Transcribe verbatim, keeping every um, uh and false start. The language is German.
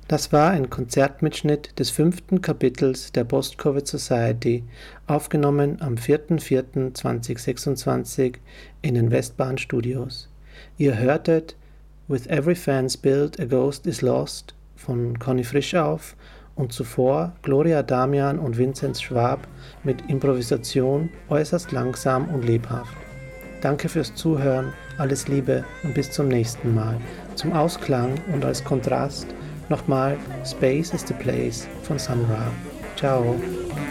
Das war ein Konzertmitschnitt des fünften Kapitels der Post-Covid Society, aufgenommen am vierter vierter zweitausendsechsundzwanzig in den Westbahn Studios. Ihr hörtet With Every Fan's Build a Ghost is Lost von Conny Frischauf und zuvor Gloria Damian und Vinzenz Schwab mit Improvisation äußerst langsam und lebhaft. Danke fürs Zuhören, alles Liebe und bis zum nächsten Mal. Zum Ausklang und als Kontrast nochmal Space is the Place von Sun Ra. Ciao.